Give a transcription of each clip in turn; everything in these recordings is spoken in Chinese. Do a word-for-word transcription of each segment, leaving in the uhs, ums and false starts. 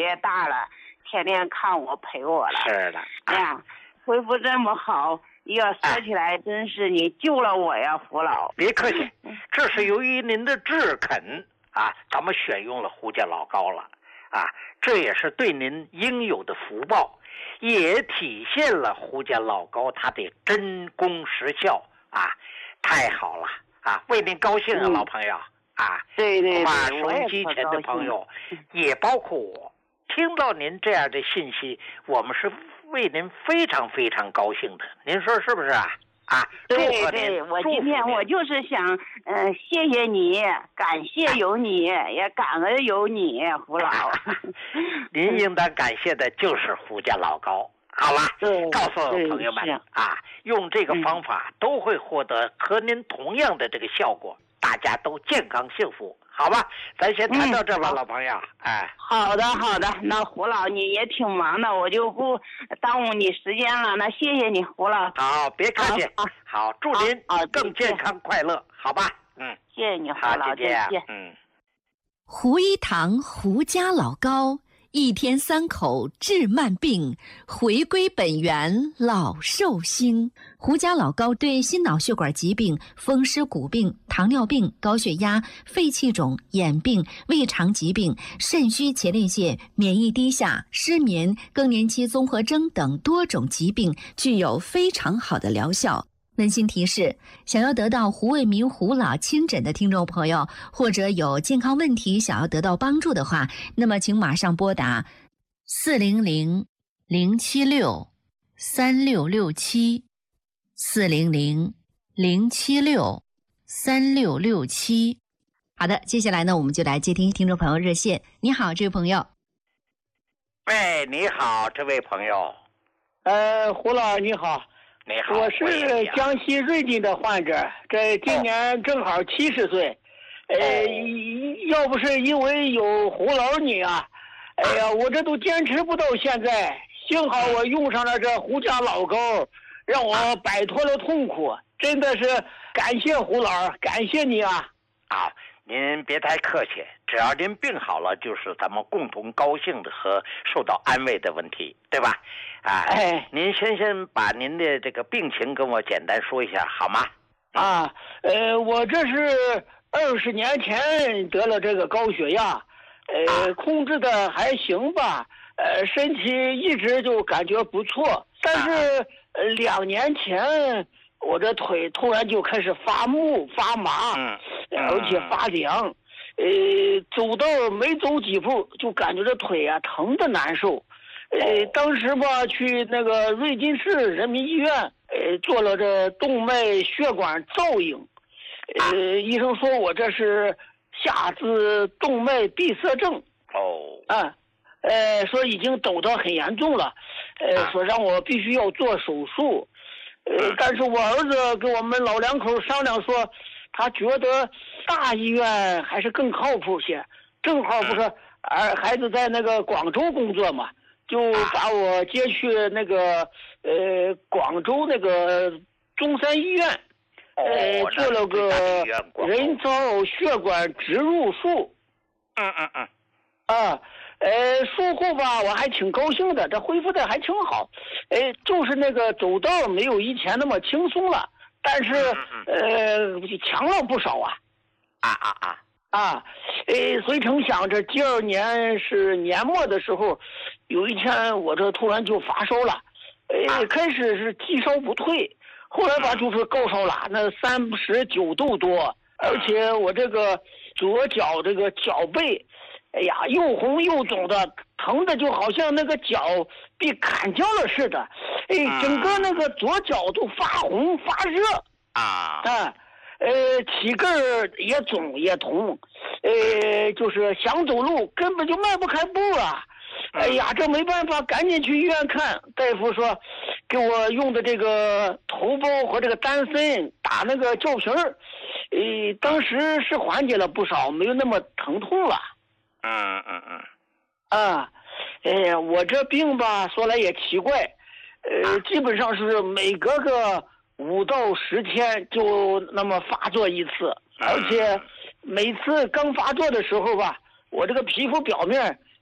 也大了，天天看我陪我了。 是的。 哎呀，恢复这么好，要说起来真是你救了我呀，胡老。 别客气，这是由于您的志肯啊，咱们选用了胡家老高了啊，这也是对您应有的福报，也体现了胡家老高他的真功实效啊，太好了啊，为您高兴啊， 嗯、 老朋友啊。 对对对， 把收音机前的朋友，也包括我，听到您这样的信息，我们是为您非常非常高兴的，您说是不是啊？啊， 对对，我今天我就是想，嗯、呃，谢谢你，感谢有你，也感恩有你，胡老。 您应当感谢的就是胡家老高。好了，告诉朋友们啊，用这个方法都会获得和您同样的这个效果，大家都健康幸福。好吧，咱先谈到这吧，嗯、老朋友。哎， 好的好的，那胡老你也挺忙的，我就不耽误你时间了。那谢谢你，胡老。 好，别客气。好，好祝您啊更健康快乐，好吧？嗯， 谢谢你，胡老， 再见。嗯， 胡一堂胡家老高，一天三口治慢病，回归本源老寿星。胡家老高对心脑血管疾病、风湿骨病、糖尿病、高血压、肺气肿、眼病、胃肠疾病、肾虚前列腺、免疫低下、失眠、更年期综合征等多种疾病具有非常好的疗效。温馨提示，想要得到胡卫民胡老亲诊的听众朋友，或者有健康问题想要得到帮助的话，那么请马上拨打四零零零七六三六六七四零零零七六三六六七。好的，接下来呢，我们就来接听听众朋友热线。你好，这位朋友。 喂，你好，这位朋友。 呃，胡老你好。 你好， 我是江西瑞金的患者，这今年正好七十岁。哦、呃，要不是因为有胡老你啊，哎呀，我这都坚持不到现在。幸好我用上了这胡家老高，让我摆脱了痛苦，真的是感谢胡老，感谢你啊！ 啊，您别太客气，只要您病好了，就是咱们共同高兴的和受到安慰的问题，对吧？啊， 哎， 您先先把您的这个病情跟我简单说一下好吗？ 啊，呃，我这是二十年前得了这个高血压，呃，控制的还行吧，呃，身体一直就感觉不错，但是、呃、两年前我这腿突然就开始发木发麻， 嗯， 而且发凉，呃，走到没走几步就感觉这腿啊疼的难受。呃，当时吧，去那个瑞金市人民医院，呃，做了这动脉血管造影，呃，医生说我这是下肢动脉闭塞症。 哦。 啊，呃，说已经走得很严重了，呃，说让我必须要做手术，呃，但是我儿子跟我们老两口商量说，他觉得大医院还是更靠谱些，正好不是儿孩子在那个广州工作嘛。就把我接去那个呃广州那个中山医院，呃做了个人造血管植入术。 嗯嗯嗯。 啊，呃术后吧我还挺高兴的，这恢复的还挺好。呃就是那个走道没有以前那么轻松了，但是呃强了不少啊。 啊啊啊。 啊，呃，随成想这第二年是年末的时候，有一天我这突然就发烧了，呃，开始是低烧不退，后来吧就是高烧了，那三十九度多，而且我这个左脚这个脚背，哎呀，又红又肿的，疼的就好像那个脚被砍掉了似的，哎，整个那个左脚都发红发热啊啊。呃，体格也肿也痛，呃，就是想走路根本就迈不开步啊！哎呀，这没办法，赶紧去医院看。大夫说，给我用的这个头孢和这个丹参打那个胶瓶儿，呃，当时是缓解了不少，没有那么疼痛了。 嗯嗯嗯。 啊，哎呀，我这病吧，说来也奇怪，呃，基本上是每隔个五到十天就那么发作一次，而且每次刚发作的时候吧，我这个皮肤表面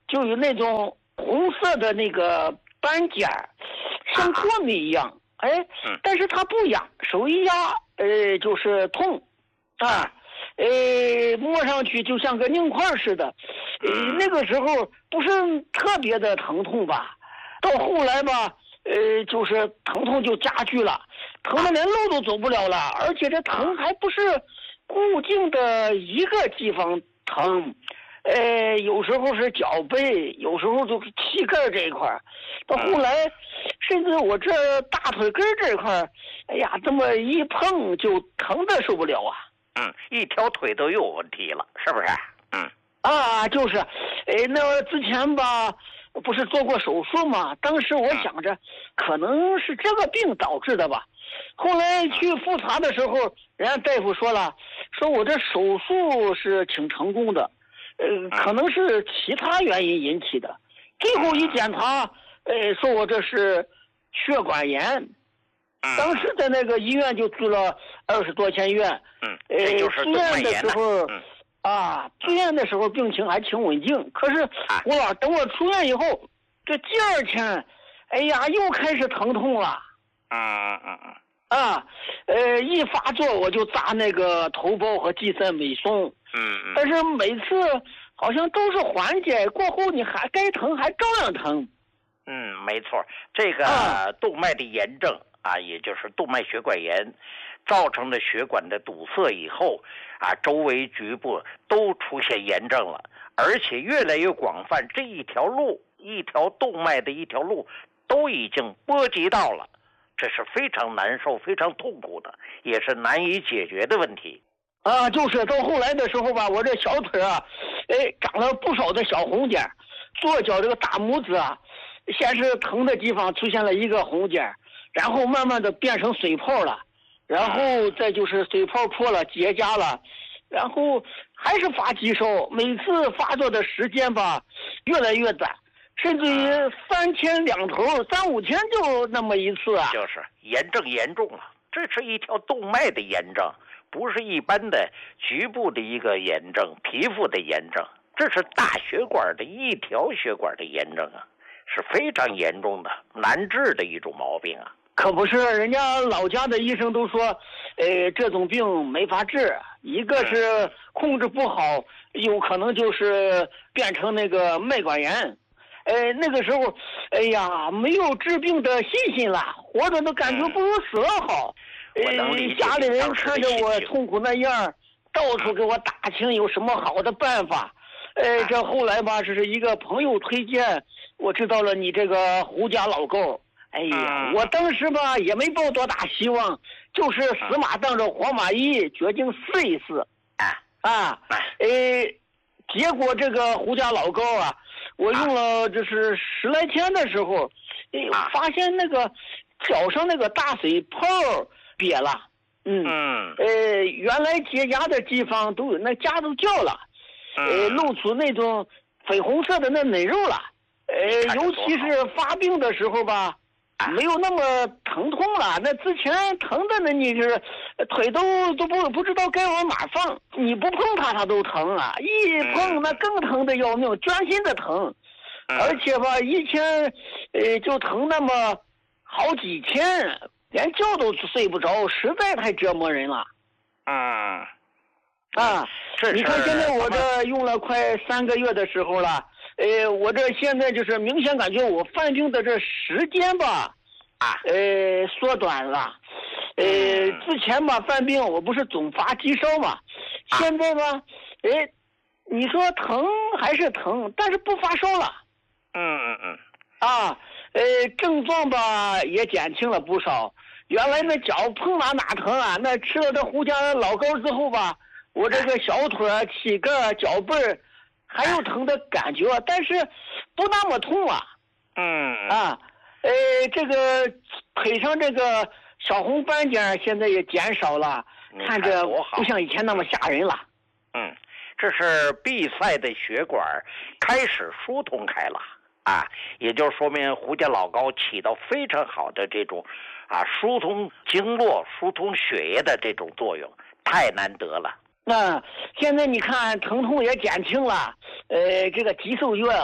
就有那种红色的那个斑点，像过敏一样。哎，但是它不痒，手一压，呃，就是痛，啊，呃，摸上去就像个硬块似的。呃，那个时候不是特别的疼痛吧？到后来吧，呃，就是疼痛就加剧了，疼的连路都走不了了，而且这疼还不是固定的一个地方疼。呃，有时候是脚背，有时候就是膝盖这一块，到后来，甚至我这大腿根这一块，哎呀，这么一碰就疼得受不了啊！ 嗯，一条腿都有问题了，是不是？嗯， 啊，就是，哎，那之前吧，不是做过手术嘛？当时我想着，可能是这个病导致的吧。后来去复查的时候，人家大夫说了，说我这手术是挺成功的。呃，可能是其他原因引起的。最后一检查，呃，说我这是血管炎。当时在那个医院就住了二十多天院。 嗯，这就是住院的时候，啊，住院的时候病情还挺稳定。可是我等我出院以后，这第二天，哎呀，又开始疼痛了。 嗯嗯嗯嗯。 啊，呃，一发作我就扎那个头孢和地塞美松。 嗯嗯。 但是每次好像都是缓解过后，你还该疼还照样疼。 嗯，没错，这个动脉的炎症啊，也就是动脉血管炎，造成的血管的堵塞以后啊，周围局部都出现炎症了，而且越来越广泛，这一条路，一条动脉的一条路都已经波及到了。这是非常难受、非常痛苦的，也是难以解决的问题。 啊，就是到后来的时候吧，我这小腿啊，哎，长了不少的小红点，左脚这个大拇指啊，先是疼的地方出现了一个红点，然后慢慢的变成水泡了，然后再就是水泡破了、结痂了，然后还是发低烧，每次发作的时间吧，越来越短。甚至于三天两头，三五天就那么一次啊！ 就是炎症严重了，这是一条动脉的炎症，不是一般的局部的一个炎症、皮肤的炎症，这是大血管的一条血管的炎症啊，是非常严重的、难治的一种毛病啊。 可不是，人家老家的医生都说，呃，这种病没法治，一个是控制不好，有可能就是变成那个脉管炎。呃，那个时候，哎呀，没有治病的信心了，活着都感觉不如死了好。 呃， 家里人看着我痛苦那样，到处给我打听有什么好的办法。呃，这后来吧，这是一个朋友推荐，我知道了你这个胡家老沟。哎呀，我当时吧也没抱多大希望，就是死马当着活马医，决定试一试。啊，呃，结果这个胡家老沟啊。我用了就是十来天的时候，哎，发现那个脚上那个大水泡瘪了，嗯， 嗯呃，原来结痂的地方都有那痂都掉了，呃，露出那种粉红色的那嫩肉了，呃，尤其是发病的时候吧，没有那么疼痛了。那之前疼的那你是腿都都不不知道该往哪放，你不碰它它都疼啊，一碰那更疼的要命，钻心的疼，而且吧一天呃就疼那么好几天，连觉都睡不着，实在太折磨人了。 嗯啊，你看现在我这用了快三个月的时候了。呃，我这现在就是明显感觉我犯病的这时间吧， 啊， 呃，缩短了。呃，之前吧犯病我不是总发低烧嘛，现在吧，哎，你说疼还是疼，但是不发烧了。 嗯嗯嗯。 啊，呃，症状吧也减轻了不少。原来那脚碰哪哪疼啊，那吃了这胡家老膏之后吧，我这个小腿、膝盖、脚背儿。还有疼的感觉，但是不那么痛啊。 嗯啊，呃，这个腿上这个小红斑点现在也减少了，看着不像以前那么吓人了。 嗯，这是闭塞的血管开始疏通开了啊，也就说明胡家老膏起到非常好的这种啊疏通经络、疏通血液的这种作用，太难得了。 那、嗯、现在你看疼痛也减轻了，呃，这个急受药，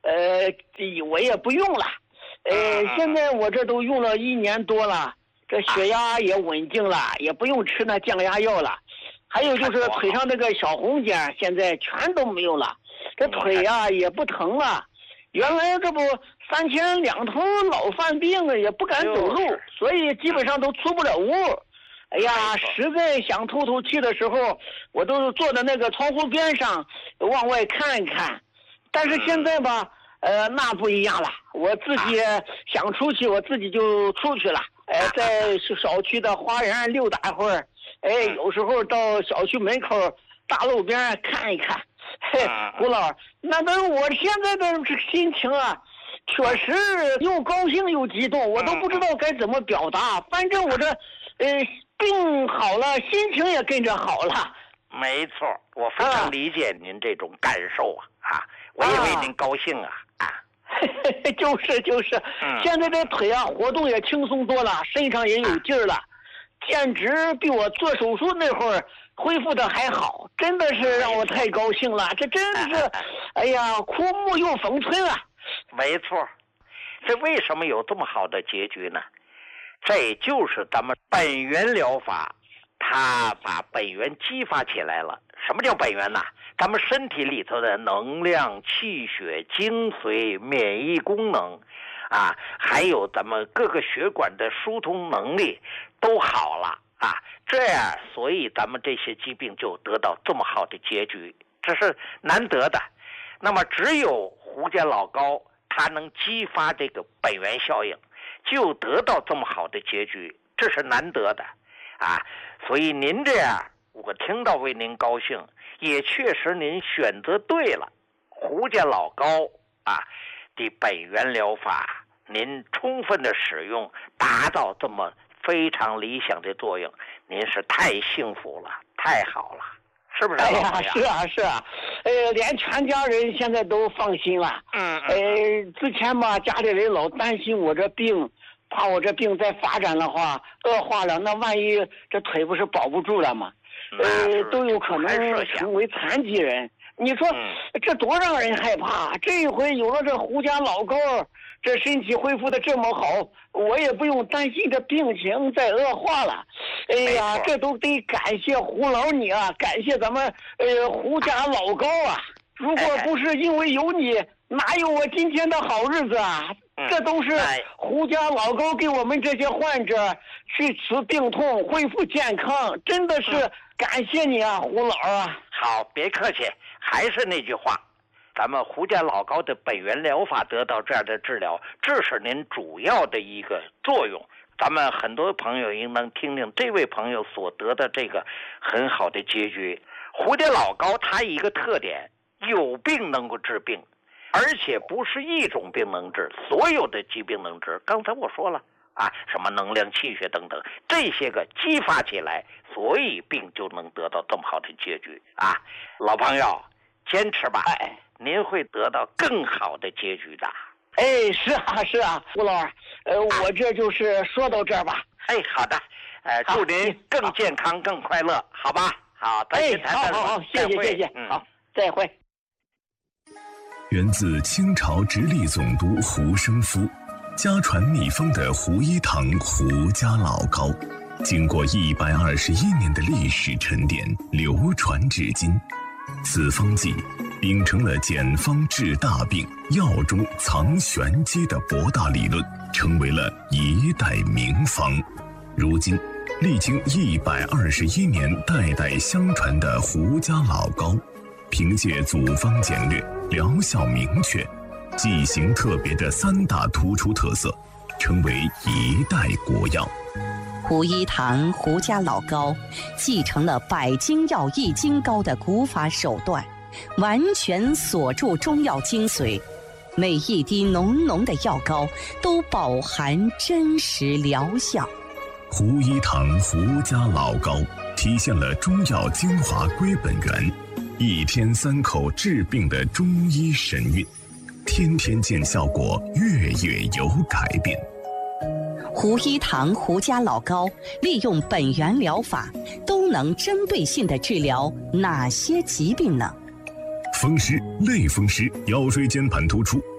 呃，我也不用了。呃，现在我这都用了一年多了，这血压也稳定了，也不用吃那降压药了。还有就是腿上那个小红点，现在全都没有了，这腿呀、啊、也不疼了。原来这不三天两头老犯病，也不敢走路，所以基本上都出不了屋。哎呀，实在想透透气的时候，我都坐在那个窗户边上往外看看。但是现在吧，呃，那不一样了。我自己想出去，我自己就出去了。哎，在小区的花园溜达会儿。哎，有时候到小区门口大路边看一看。嘿，胡老，那么我现在的心情啊，确实又高兴又激动，我都不知道该怎么表达。反正我这，呃，病好了，心情也跟着好了。 没错，我非常理解您这种感受啊！啊，我也为您高兴啊！啊， 就是就是，嗯、现在这腿啊，活动也轻松多了，身上也有劲儿了，啊、简直比我做手术那会儿恢复的还好，真的是让我太高兴了。这真的是，哎呀，枯木又逢春啊！ 没错，这为什么有这么好的结局呢？这就是咱们本源疗法。它把本源激发起来了。什么叫本源呢？咱们身体里头的能量、气血、精髓、免疫功能啊，还有咱们各个血管的疏通能力都好了啊，这样所以咱们这些疾病就得到这么好的结局，这是难得的。那么只有胡家老高它能激发这个本源效应，就得到这么好的结局，这是难得的啊。所以您这样，我听到为您高兴，也确实您选择对了。胡家老高啊的本源疗法，您充分的使用，达到这么非常理想的作用，您是太幸福了，太好了，是不是？ 哎呀，是啊，是啊，呃，连全家人现在都放心了。嗯，呃，之前吧，家里人老担心我这病。怕我这病再发展的话恶化了，那万一这腿不是保不住了吗？呃，都有可能成为残疾人。你说这多让人害怕！这一回有了这胡家老高，这身体恢复的这么好，我也不用担心这病情再恶化了。哎呀，这都得感谢胡老你啊，感谢咱们呃胡家老高啊！如果不是因为有你，哪有我今天的好日子啊？这都是胡家老高给我们这些患者去除病痛、恢复健康，真的是感谢你啊，胡老啊！ 好，别客气，还是那句话，咱们胡家老高的本源疗法得到这样的治疗，这是您主要的一个作用。咱们很多朋友应当听听这位朋友所得的这个很好的结局。胡家老高他一个特点，有病能够治病。而且不是一种病能治，所有的疾病能治。刚才我说了啊，什么能量、气血等等，这些个激发起来，所以病就能得到这么好的结局啊！老朋友，坚持吧，哎，您会得到更好的结局的。 哎，是啊，是啊，胡老二，呃，我这就是说到这儿吧。 哎，好的，呃，祝您更健康、更快乐，好吧？好，再见， 哎，好好好，谢谢谢谢，嗯，好，再会。 源自清朝直隶总督胡生夫，家传秘方的胡一堂胡家老高，经过一百二十一年的历史沉淀，流传至今。此方剂秉承了简方治大病、药中藏玄机的博大理论，成为了一代名方。如今，历经一百二十一年代代相传的胡家老高，凭借组方简略、疗效明确、剂型特别的三大突出特色，成为一代国药。 胡一堂胡家老高继承了百金药易筋膏的古法手段，完全锁住中药精髓，每一滴浓浓的药膏都饱含真实疗效。 胡一堂胡家老高体现了中药精华归本源，一天三口治病的中医神韵，天天见效果，月月有改变。 胡一堂胡家老高利用本源疗法，都能针对性地治疗哪些疾病呢？ 风湿、类风湿、腰椎间盘突出、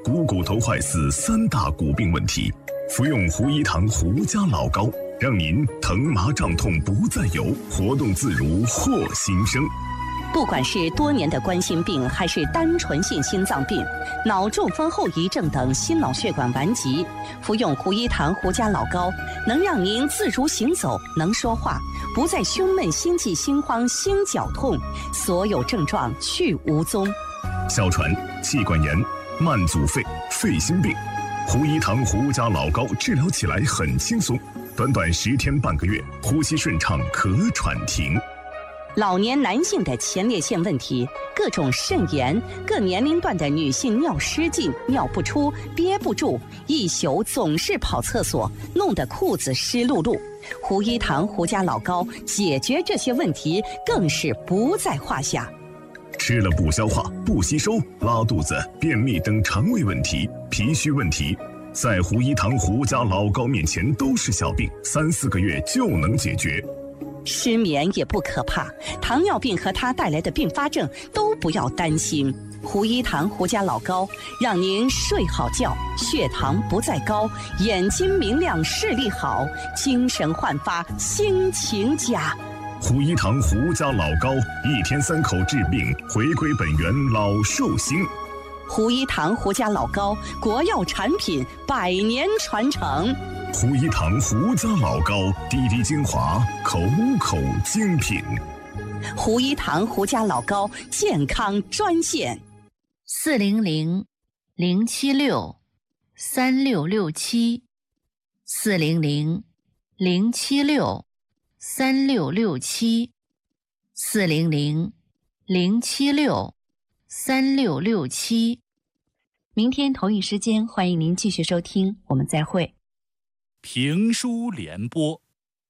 股骨头坏死三大骨病问题，服用胡一堂胡家老膏，让您疼麻胀痛不再有，活动自如获新生。 不管是多年的冠心病，还是单纯性心脏病、脑中风后遗症等心脑血管顽疾，服用胡一堂胡家老膏，能让您自如行走，能说话，不再胸闷、心悸、心慌、心绞痛，所有症状去无踪。 哮喘、气管炎、慢阻肺、肺心病，胡一堂胡家老膏治疗起来很轻松，短短十天半个月，呼吸顺畅，咳喘停。 老年男性的前列腺问题，各种肾炎，各年龄段的女性尿失禁、尿不出、憋不住，一宿总是跑厕所，弄得裤子湿漉漉。胡一堂胡家老膏解决这些问题更是不在话下。 吃了不消化、不吸收、拉肚子、便秘等肠胃问题、脾虚问题，在胡一堂胡家老膏面前都是小病，三四个月就能解决。 失眠也不可怕，糖尿病和它带来的并发症都不要担心。胡一堂胡家老膏让您睡好觉，血糖不再高，眼睛明亮，视力好，精神焕发，心情佳。 胡一堂胡家老膏，一天三口治病，回归本源，老寿星。 胡一堂胡家老膏，国药产品，百年传承。 胡一堂胡家老膏，滴滴精华，口口精品。 胡一堂胡家老膏健康专线： 四零零零七六三六六七，四零零零七六三六六七，四零零零七六三六六七。明天同一时间，欢迎您继续收听，我们再会。 评书联播。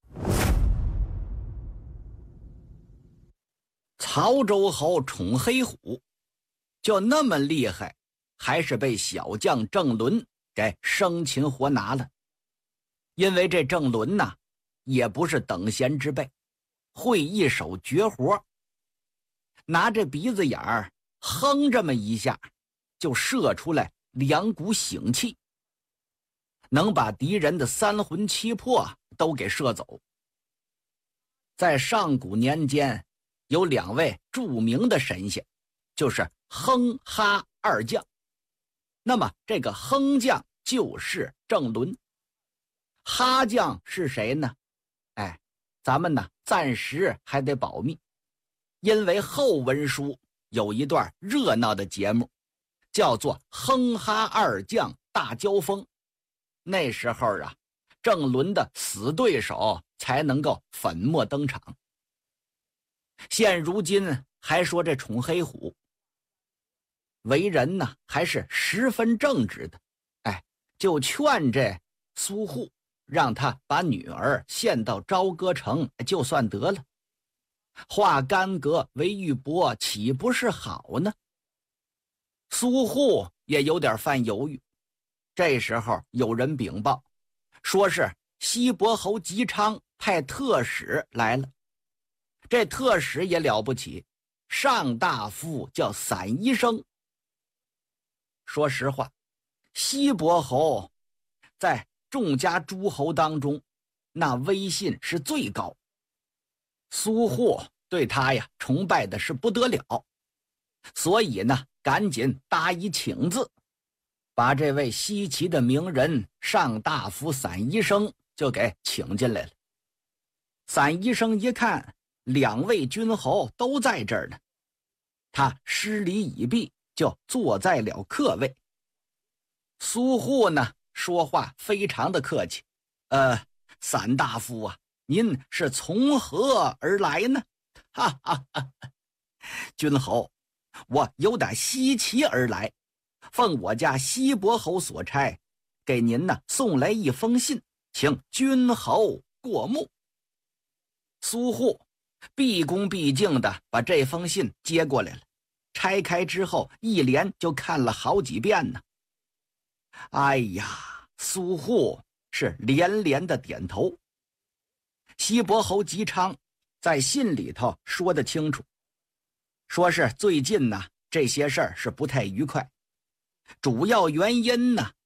曹州侯宠黑虎，就那么厉害，还是被小将郑伦给生擒活拿了。因为这郑伦呐，也不是等闲之辈，会一手绝活，拿着鼻子眼儿哼这么一下，就射出来两股醒气，能把敌人的三魂七魄都给射走。在上古年间，有两位著名的神仙，就是哼哈二将。那么这个哼将就是郑伦，哈将是谁呢？哎，咱们呢暂时还得保密，因为后文书有一段热闹的节目，叫做哼哈二将大交锋。那时候啊，郑伦的死对手才能够粉墨登场。现如今还说这宠黑虎为人呢还是十分正直的，哎，就劝这苏护让他把女儿献到朝歌城就算得了，化干戈为玉帛，岂不是好呢？苏护也有点犯犹豫。这时候有人禀报，说是西伯侯姬昌派特使来了。这特使也了不起，上大夫叫散医生。说实话，西伯侯在众家诸侯当中，那威信是最高。苏护对他呀崇拜的是不得了，所以呢，赶紧答以请字，把这位稀奇的名人上大夫散医生就给请进来了。散医生一看，两位君侯都在这儿呢，他施礼已毕，就坐在了客位。苏护呢，说话非常的客气，呃，散大夫啊，您是从何而来呢？哈哈哈，君侯，我有点稀奇而来，奉我家西伯侯所差，给您呢送来一封信，请君侯过目。苏护毕恭毕敬地把这封信接过来了，拆开之后一连就看了好几遍呢。哎呀，苏护是连连的点头。西伯侯姬昌在信里头说得清楚，说是最近呢这些事儿是不太愉快， 主要原因呢